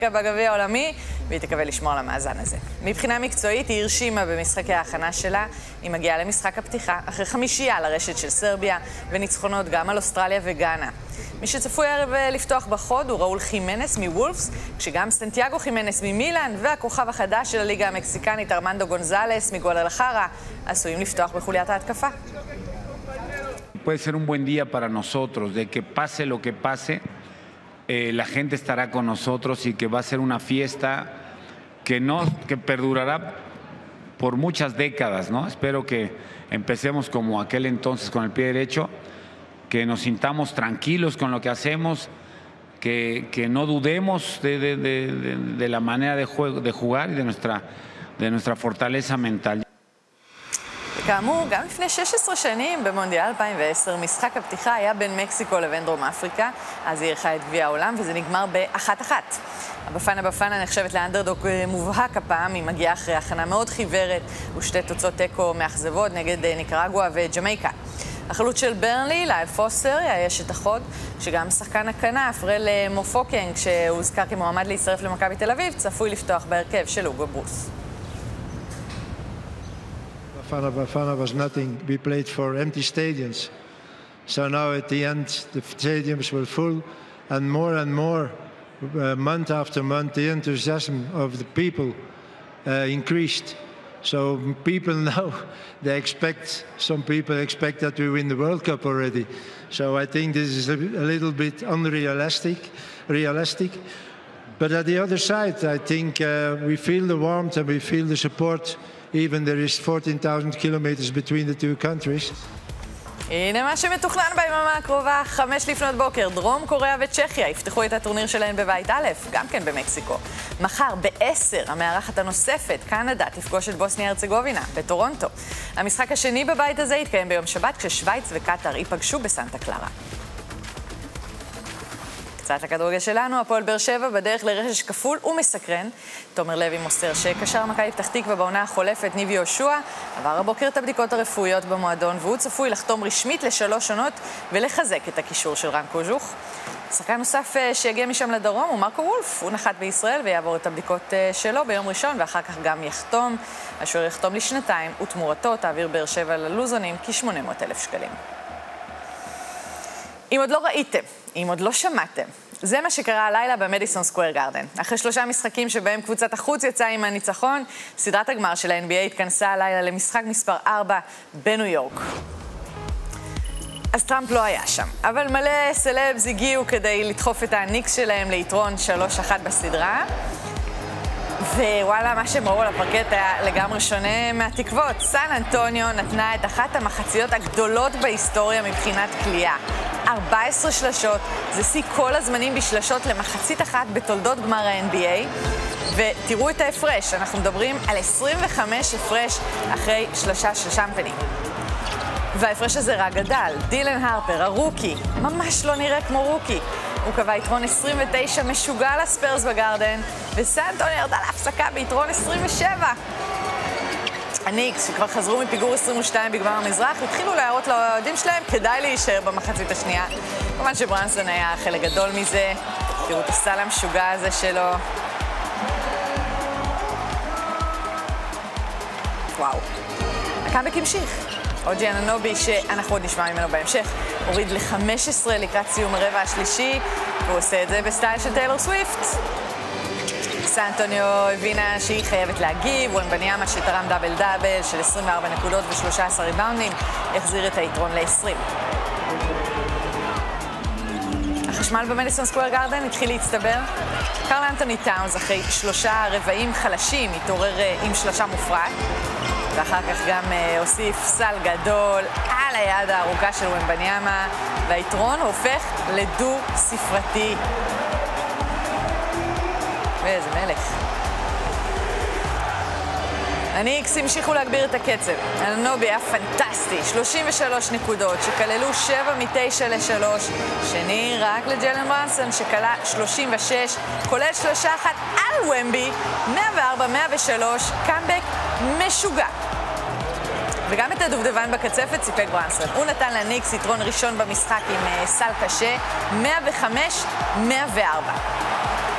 בגביע העולמי, והיא תקווה לשמור על המאזן הזה. מבחינה מקצועית היא הרשימה במשחקי ההכנה שלה, היא מגיעה למשחק הפתיחה אחרי 5 לרשת של סרביה, וניצחונות גם על אוסטרליה וגאנה. מי שצפוי הערב לפתוח בחוד הוא ראול חימנס מוולפס, כשגם סנטיאגו חימנס ממילאן והכוכב החדש של הליגה המקסיקנית ארמנדו גונזלס מגואדלחרה עשויים לפתוח בחוליית ההתקפה. Puede ser un buen día para nosotros, de que pase lo que pase, la gente estará con nosotros y que va a ser una fiesta que perdurará por muchas décadas, ¿no? Espero que empecemos como aquel entonces con el pie derecho, que nos sintamos tranquilos con lo que hacemos, que no dudemos de la manera de jugar y de nuestra fortaleza mental. כאמור, גם לפני 16 שנים במונדיאל 2010, משחק הפתיחה היה בין מקסיקו לבין דרום אפריקה, אז היא אירחה את גביע העולם וזה נגמר ב-1-1. הבפנה נחשבת לאנדרדוג מובהק הפעם, היא מגיעה אחרי הכנה מאוד חיוורת ושתי תוצאות תיקו מאכזבות נגד ניקרגואה וג'מייקה. החלוץ של ברנלי, לייל פוסטר, יאייש את החוד, שגם שחקן הכנף, רל מופוקנג, שהוזכר כמועמד להצטרף למכבי תל אביב, צפוי לפתוח בהרכב של אוגו ברוס. Bafana was nothing. We played for empty stadiums. So now at the end, the stadiums were full, and more, month after month, the enthusiasm of the people increased. So people now, some people expect that we win the World Cup already. So I think this is a little bit realistic. But at the other side, I think we feel the warmth and we feel the support. Even there is 14,000 kilometers between the two countries. הנה מה שמתוכנן ביממה הקרובה, 5 לפנות בוקר, דרום קוריאה וצ'כיה יפתחו את הטורניר שלהן בבית א', גם כן במקסיקו. מחר ב-10 המארחת הנוספת, קנדה, תפגוש את בוסניה הרצגובינה בטורונטו. המשחק השני בבית הזה יתקיים ביום שבת, כששוויץ וקטר ייפגשו בסנטה קלרה. קצת לכדורגל שלנו, הפועל באר שבע בדרך לרכש כפול ומסקרן. תומר לוי מוסר שקשר מכבי פתח תקווה בעונה החולפת ניב יהושע עבר הבוקר את הבדיקות הרפואיות במועדון, והוא צפוי לחתום רשמית ל3 עונות ולחזק את הקישור של רן קוז'וך. שחקן נוסף שיגיע משם לדרום הוא מרקו וולף, הוא נחת בישראל ויעבור את הבדיקות שלו ביום ראשון ואחר כך גם יחתום. השוער יחתום לשנתיים ותמורתו תעביר באר שבע ללוזונים כ800,000 שקלים. אם עוד לא ראיתם, אם עוד לא שמעתם, זה מה שקרה הלילה במדיסון סקוואר גארדן. אחרי 3 משחקים שבהם קבוצת החוץ יצאה עם הניצחון, סדרת הגמר של ה-NBA התכנסה הלילה למשחק מספר 4 בניו יורק. אז טראמפ לא היה שם, אבל מלא סלבס הגיעו כדי לדחוף את הניקס שלהם ליתרון 3-1 בסדרה. ווואלה, מה שהם ראו על הפרקט היה לגמרי שונה מהתקוות. סן אנטוניו נתנה את אחת המחציות הגדולות בהיסטוריה מבחינת קליעה. 14 שלשות, זה שיא כל הזמנים בשלשות למחצית אחת בתולדות גמר ה-NBA. ותראו את ההפרש, אנחנו מדברים על 25 הפרש אחרי 3 של שמפנים. וההפרש הזה רק גדל. דילן הרפר, הרוקי, ממש לא נראה כמו רוקי. הוא קבע יתרון 29 משוגע לספרס בגארדן, וסן אנטוניו ירדה להפסקה ביתרון 27. הניקס, שכבר חזרו מפיגור 22 בגמר המזרח, התחילו להראות לאוהדים שלהם כדאי להישאר במחצית השנייה. כמובן שבראנסון היה חלק גדול מזה. תראו את הסל המשוגע הזה שלו. וואו. הקאמבק המשיך. אוג'י אננובי, שאנחנו עוד נשמע ממנו בהמשך, הוריד ל-15 לקראת סיום הרבע השלישי, והוא עושה את זה בסטייל של טיילור סוויפט. סן אנטוניו הבינה שהיא חייבת להגיב, ומבניאמה שתרם דאבל של 24 נקודות ו13 ריבאונדים, יחזיר את היתרון ל-20. החשמל במדיסון סקוואר גארדן התחיל להצטבר. קרל אנתוני טאונס, אחרי 3 רבעים חלשים, התעורר עם שלשה מופרעת. ואחר כך גם הוסיף סל גדול על היד הארוכה של ומבניאמה, והיתרון הופך לדו ספרתי. ואיזה מלך. הניקס המשיכו להגביר את הקצב. אננובי היה פנטסטי, 33 נקודות שכללו 7 מ-9 ל-3. שני רק לג'לן ברנסון שכלה 36, כולל 3 אחת על ומבי, 104-103, קאמבק משוגע. וגם את הדובדבן בקצפת סיפק ברנסון. הוא נתן לניקס יתרון ראשון במשחק עם סל קשה, 105-104.